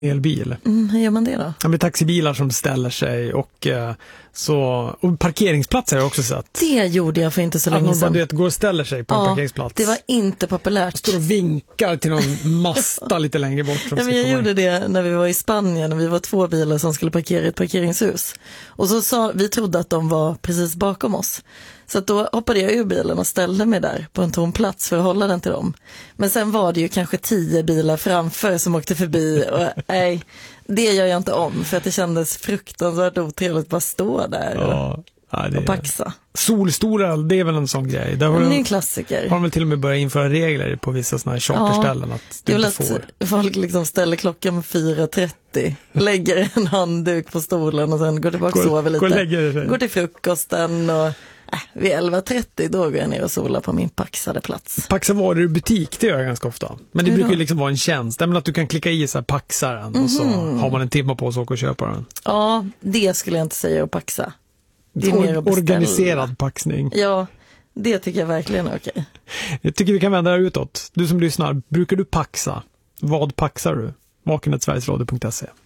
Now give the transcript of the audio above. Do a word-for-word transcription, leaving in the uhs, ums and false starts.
elbil. Mm, hur gör man det då? Ja, med taxibilar som ställer sig och, eh, så, och parkeringsplatser har jag också sett. Det gjorde jag för inte så länge sedan. sedan. Att man går och ställer sig på en ja, parkeringsplats. Det var inte populärt. Står och vinkar till någon masta lite längre bort. Som ja, men jag gjorde det när vi var i Spanien och vi var två bilar som skulle parkera i ett parkeringshus. Och så sa, vi trodde att de var precis bakom oss. Så att då hoppade jag ur bilen och ställde mig där på en tom plats för att hålla den till dem. Men sen var det ju kanske tio bilar framför som åkte förbi och nej, det gör jag inte om för att det kändes fruktansvärt otrevligt att bara stå där ja, och, ja, det och paxa. Solstolar, det är väl en sån grej. Där har Men det är de, en klassiker. har de väl till och med börjat införa regler på vissa såna här charterställen ja, att du inte får. Att folk liksom ställer klockan fyra trettio, lägger en handduk på stolen och sen går tillbaka och sover lite. Går, går till frukosten och äh, vid elva trettio då går jag ner och solar på min paxade plats. Paxa varor i butik, det gör jag ganska ofta. Men det Hur brukar då? ju liksom vara en tjänst. Men att du kan klicka i så här paxaren mm-hmm. och så har man en timme på sig att åka och köpa den. Ja, det skulle jag inte säga att paxa. Det är Or- mer att beställa. Organiserad paxning. Ja, det tycker jag verkligen är okej. Jag tycker vi kan vända det utåt. Du som lyssnar, brukar du paxa? Vad paxar du? vaken snabel-a sverigesradio punkt se